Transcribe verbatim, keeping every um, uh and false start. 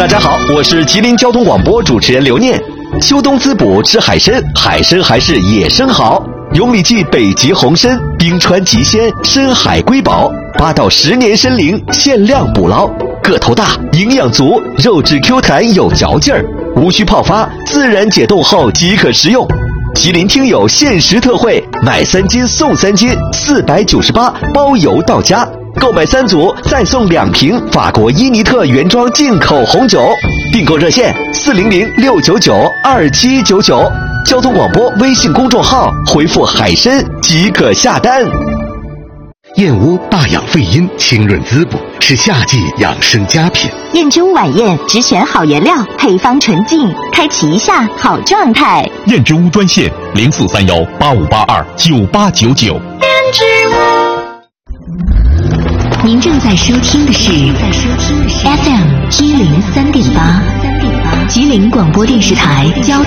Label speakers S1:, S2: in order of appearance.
S1: 家好，我是吉林交通广播主持人刘念。秋冬滋补吃海参，海参还是野生好。永里记北极红参，冰川极鲜，深海瑰宝，八到十年参龄，限量捕捞，个头大，营养足，肉质 Q 弹有嚼劲儿，无需泡发，自然解冻后即可食用。吉林听友限时特惠，买三斤送三斤，四百九十八，包邮到家。购买三组再送两瓶法国伊尼特原装进口红酒。订购热线四零零六九九二七九九，交通广播微信公众号回复海参即可下单。
S2: 燕窝大养肺阴，清润滋补，是夏季养生佳品。
S3: 燕之屋晚宴只选好原料，配方纯净，开启一下好状态。
S4: 燕之屋专线零四三幺八五八二九八九九。
S3: 燕之屋。您正在收听的是 F M 一零三点八，吉林广播电视台交通